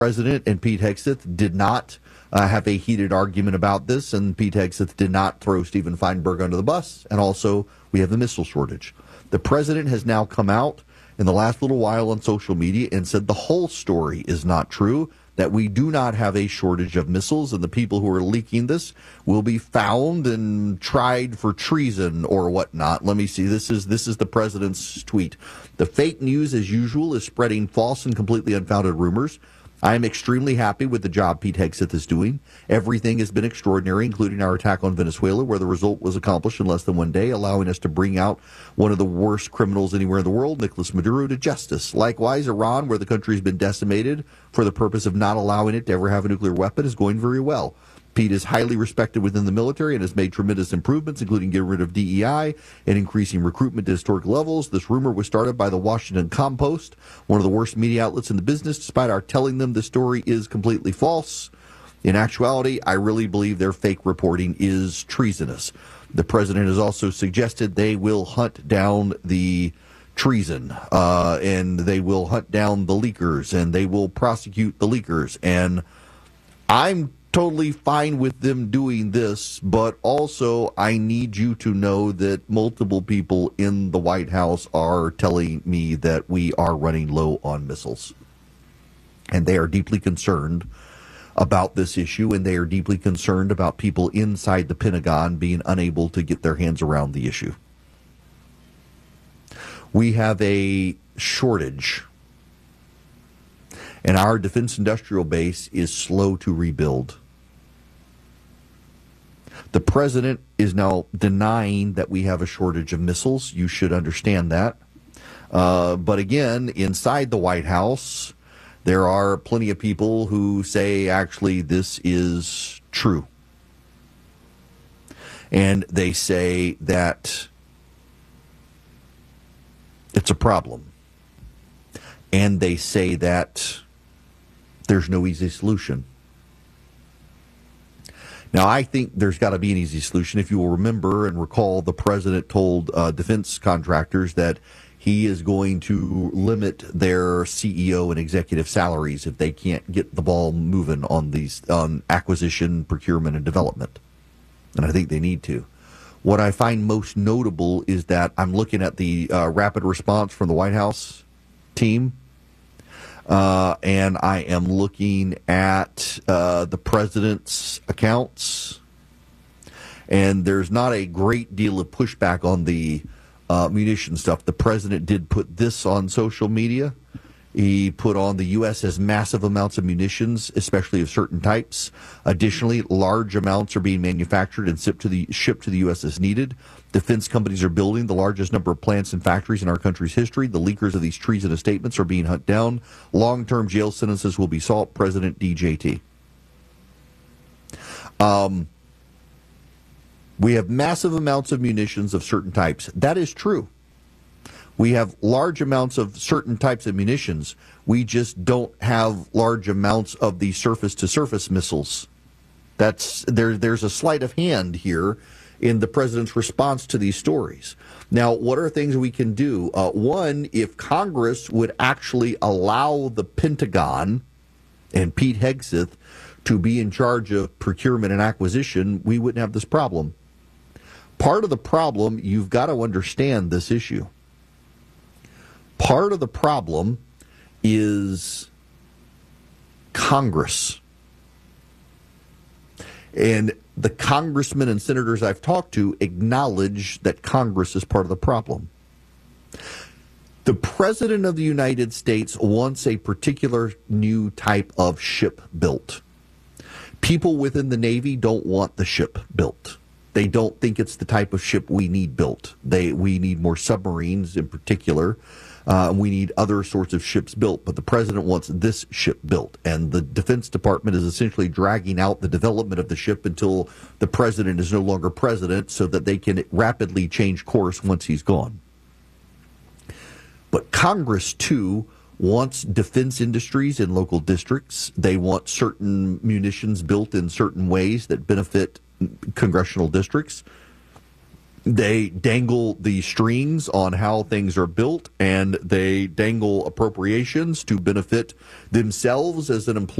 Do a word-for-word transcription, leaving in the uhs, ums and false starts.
President and Pete Hegseth did not uh, have a heated argument about this, and Pete Hegseth did not throw Steven Feinberg under the bus. And also, we have the missile shortage. The president has now come out in the last little while on social media and said the whole story is not true, that we do not have a shortage of missiles, and the people who are leaking this will be found and tried for treason or whatnot. Let me see. This is this is the president's tweet. The fake news, as usual, is spreading false and completely unfounded rumors. I am extremely happy with the job Pete Hegseth is doing. Everything has been extraordinary, including our attack on Venezuela, where the result was accomplished in less than one day, allowing us to bring out one of the worst criminals anywhere in the world, Nicolas Maduro, to justice. Likewise, Iran, where the country has been decimated for the purpose of not allowing it to ever have a nuclear weapon, is going very well. Pete is highly respected within the military and has made tremendous improvements, including getting rid of D E I and increasing recruitment to historic levels. This rumor was started by the Washington Compost, one of the worst media outlets in the business, despite our telling them the story is completely false. In actuality, I really believe their fake reporting is treasonous. The president has also suggested they will hunt down the treason, uh, and they will hunt down the leakers, and they will prosecute the leakers. And I'm totally fine with them doing this, but also I need you to know that multiple people in the White House are telling me that we are running low on missiles. And they are deeply concerned about this issue, and they are deeply concerned about people inside the Pentagon being unable to get their hands around the issue. We have a shortage, and our defense industrial base is slow to rebuild. The president is now denying that we have a shortage of missiles. You should understand that. Uh, but again, inside the White House, there are plenty of people who say, actually, this is true. And they say that it's a problem. And they say that there's no easy solution. Now, I think there's got to be an easy solution. If you will remember and recall, the president told uh, defense contractors that he is going to limit their C E O and executive salaries if they can't get the ball moving on these on acquisition, procurement, and development. And I think they need to. What I find most notable is that I'm looking at the uh, rapid response from the White House team. Uh, and I am looking at uh, the president's accounts, and there's not a great deal of pushback on the uh, munition stuff. The president did put this on social media. He put on the U S has massive amounts of munitions, especially of certain types. Additionally, large amounts are being manufactured and shipped to the shipped to the U S as needed. Defense companies are building the largest number of plants and factories in our country's history. The leakers of these treasonous statements are being hunted down. Long-term jail sentences will be sought. President D J T. Um, we have massive amounts of munitions of certain types. That is true. We have large amounts of certain types of munitions. We just don't have large amounts of the surface-to-surface missiles. That's there. There's a sleight of hand here in the president's response to these stories. Now, what are things we can do? Uh, one, if Congress would actually allow the Pentagon and Pete Hegseth to be in charge of procurement and acquisition, we wouldn't have this problem. Part of the problem, you've got to understand this issue. Part of the problem is Congress. And the congressmen and senators I've talked to acknowledge that Congress is part of the problem. The President of the United States wants a particular new type of ship built. People within the Navy don't want the ship built. They don't think it's the type of ship we need built. They we need more submarines in particular. Uh, we need other sorts of ships built, but the president wants this ship built, and the Defense Department is essentially dragging out the development of the ship until the president is no longer president so that they can rapidly change course once he's gone. But Congress, too, wants defense industries in local districts. They want certain munitions built in certain ways that benefit congressional districts. They dangle the strings on how things are built, and they dangle appropriations to benefit themselves as an employer.